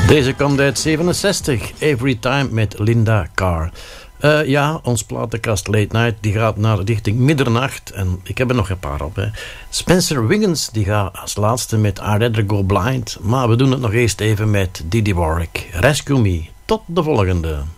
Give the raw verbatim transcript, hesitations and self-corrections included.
Deze komt uit zevenenzestig, Every Time met Linda Carr. Uh, ja, ons platenkast Late Night die gaat naar richting middernacht en ik heb er nog een paar op. Hè. Spencer Wiggins die gaat als laatste met I'd Rather Go Blind, maar we doen het nog eerst even met Didi Warwick. Rescue Me. Tot de volgende.